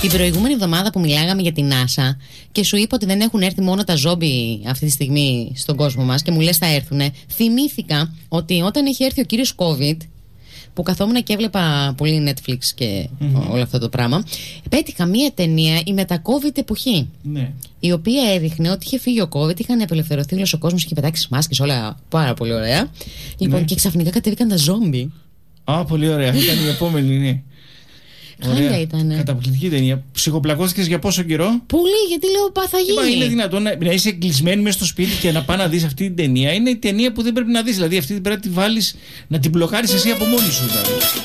Την προηγούμενη εβδομάδα που μιλάγαμε για την NASA και σου είπα ότι δεν έχουν έρθει μόνο τα ζόμπι αυτή τη στιγμή στον κόσμο μας και μου λες θα έρθουνε, θυμήθηκα ότι όταν έχει έρθει ο κύριος COVID, που καθόμουν και έβλεπα πολύ Netflix και όλο αυτό το πράγμα, πέτυχα μία ταινία, η μετα-COVID εποχή, η οποία έδειχνε ότι είχε φύγει ο COVID, είχαν απελευθερωθεί όλος ο κόσμος, είχε πετάξει μάσκες, όλα πάρα πολύ ωραία. Λοιπόν, και ξαφνικά κατέβηκαν τα ζόμπι. Α, πολύ ωραία. Ήταν η επόμενη, ναι. Χάλια ήταν. Καταπληκτική ταινία. Ψυχοπλακώθηκες για πόσο καιρό? Πολύ, γιατί λέω θα γίνει. Είναι δυνατόν να είσαι κλεισμένη μέσα στο σπίτι και να πάει να δεις αυτή την ταινία? Είναι η ταινία που δεν πρέπει να δεις. Δηλαδή αυτή πρέπει να τη βάλεις, να την μπλοκάρεις εσύ από μόνη σου. Δηλαδή.